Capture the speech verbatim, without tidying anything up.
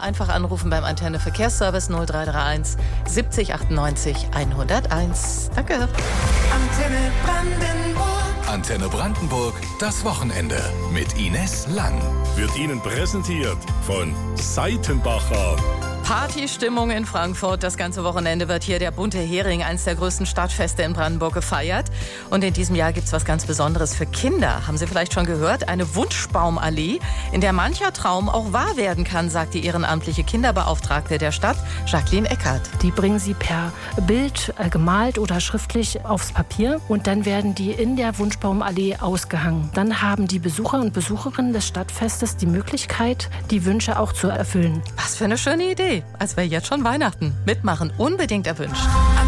einfach anrufen beim Antenne Verkehrsservice null drei drei eins siebzig achtundneunzig hunderteins. Danke. Antenne Brandenburg. Antenne Brandenburg, das Wochenende mit Ines Lang. Wird Ihnen präsentiert von Seitenbacher. Partystimmung in Frankfurt. Das ganze Wochenende wird hier der Bunte Hering, eines der größten Stadtfeste in Brandenburg, gefeiert. Und in diesem Jahr gibt es was ganz Besonderes für Kinder. Haben Sie vielleicht schon gehört? Eine Wunschbaumallee, in der mancher Traum auch wahr werden kann, sagt die ehrenamtliche Kinderbeauftragte der Stadt, Jacqueline Eckert. Die bringen sie per Bild, äh, gemalt oder schriftlich aufs Papier und dann werden die in der Wunschbaumallee ausgehangen. Dann haben die Besucher und Besucherinnen des Stadtfestes die Möglichkeit, die Wünsche auch zu erfüllen. Was für eine schöne Idee. Als wäre jetzt schon Weihnachten. Mitmachen unbedingt erwünscht.